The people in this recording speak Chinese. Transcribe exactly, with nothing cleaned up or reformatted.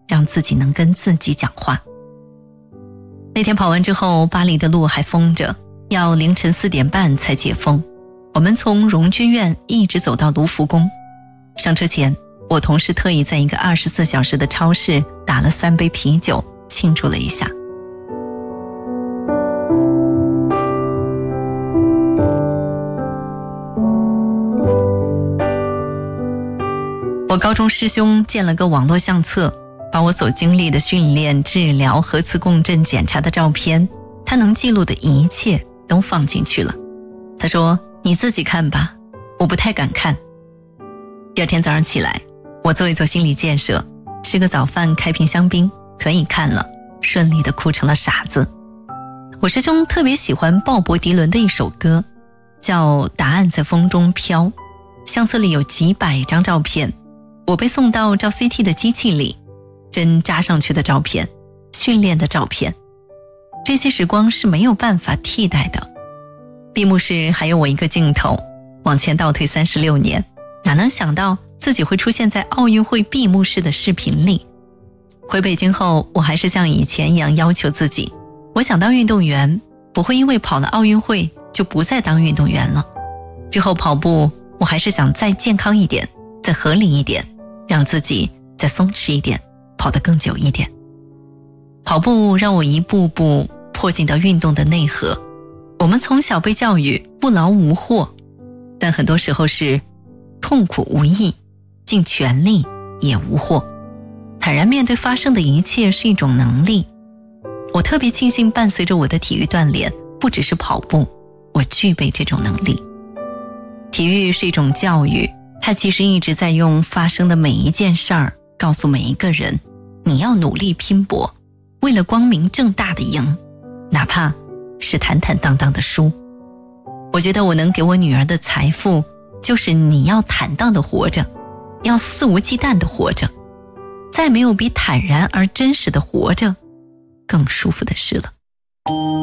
让自己能跟自己讲话。那天跑完之后，巴黎的路还封着，要凌晨四点半才解封。我们从荣军院一直走到卢浮宫。上车前，我同事特意在一个二十四小时的超市打了三杯啤酒，庆祝了一下。我高中师兄建了个网络相册，把我所经历的训练、治疗、核磁共振检查的照片，他能记录的一切都放进去了。他说，你自己看吧，我不太敢看。第二天早上起来，我做一做心理建设，吃个早饭，开瓶香槟，可以看了，顺利地哭成了傻子。我师兄特别喜欢鲍勃迪伦的一首歌，叫《答案在风中飘》，相册里有几百张照片，我被送到照 C T 的机器里，针扎上去的照片，训练的照片，这些时光是没有办法替代的。闭幕式还有我一个镜头，往前倒退三十六年，哪能想到自己会出现在奥运会闭幕式的视频里。回北京后，我还是像以前一样要求自己，我想当运动员，不会因为跑了奥运会就不再当运动员了。之后跑步，我还是想再健康一点，再合理一点，让自己再松弛一点，跑得更久一点。跑步让我一步步迫近到运动的内核。我们从小被教育不劳无获，但很多时候是痛苦无益，尽全力也无获。坦然面对发生的一切是一种能力。我特别庆幸伴随着我的体育锻炼，不只是跑步，我具备这种能力。体育是一种教育，它其实一直在用发生的每一件事儿告诉每一个人，你要努力拼搏，为了光明正大的赢，哪怕是坦坦荡荡的输。我觉得我能给我女儿的财富，就是你要坦荡的活着，要肆无忌惮的活着，再没有比坦然而真实的活着更舒服的事了。